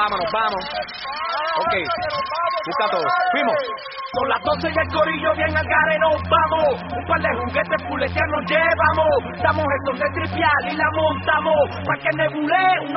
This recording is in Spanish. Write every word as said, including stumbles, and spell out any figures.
vámonos, vamos. Ok, busca todo. Fuimos. Son las doce y el corillo bien al gare nos vamos. Un par de juguetes fuletear nos llevamos. Damos esto de tripial y la montamos. Pa' que nebule